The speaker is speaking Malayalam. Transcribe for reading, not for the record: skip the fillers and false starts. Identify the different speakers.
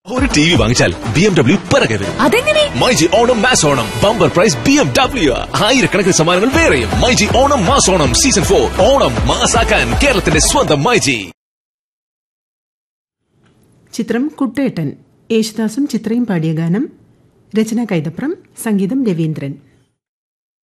Speaker 1: ഒരു ടി വി വാങ്ങിച്ചാൽ BMW പിറകെ വരും.
Speaker 2: അതെങ്ങനെ?
Speaker 1: MyG Onam mass Onam bumper prize BMW. ആയിരക്കണക്കിന് സമ്മാനങ്ങൾ വേറെയും. മൈജി ഓണം മാസ് ഓണം സീസൺ 4 ഓണം മാസാക്കാൻ കേരളത്തിന്റെ സ്വന്തം മൈജി.
Speaker 3: ചിത്രം കുട്ടേട്ടൻ. യേശുദാസും ചിത്രയും പാടിയ ഗാനം. രചന കൈതപ്രം, സംഗീതം രവീന്ദ്രൻ.